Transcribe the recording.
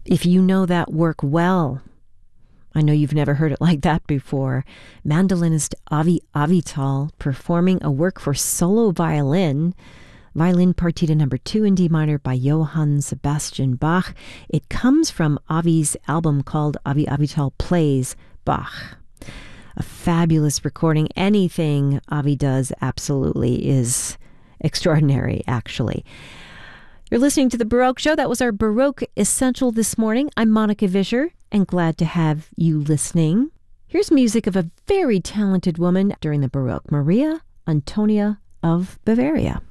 If you know that work well, I know you've never heard it like that before. Mandolinist Avi Avital performing a work for solo violin, Violin Partita number 2 in D minor by Johann Sebastian Bach. It comes from Avi's album called Avi Avital Plays Bach. A fabulous recording. Anything Avi does absolutely is extraordinary, actually. You're listening to The Baroque Show. That was our Baroque Essential this morning. I'm Monica Vischer, and glad to have you listening. Here's music of a very talented woman during the Baroque, Maria Antonia of Bavaria.